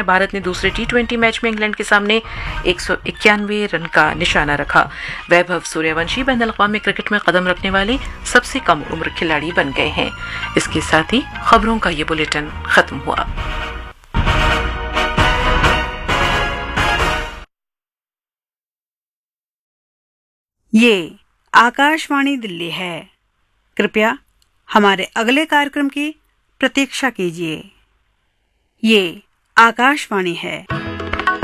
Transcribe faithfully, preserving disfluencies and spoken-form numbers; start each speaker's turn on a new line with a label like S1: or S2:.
S1: भारत ने दूसरे T twenty match में इंग्लैंड के सामने एक सौ इक्यानवे रन का निशाना रखा। वैभव सूर्यवंशी बैन अल-अक़वामी क्रिकेट में कदम रखने वाले सबसे कम उम्र खिलाड़ी बन गए हैं। इसके साथ ही खबरों का ये बुलेटिन खत्म हुआ।
S2: ये आकाशवाणी दिल्ली है। कृपया हमारे अगले कार्यक्रम की प्रतीक्षा कीजिए। ये आकाशवाणी है।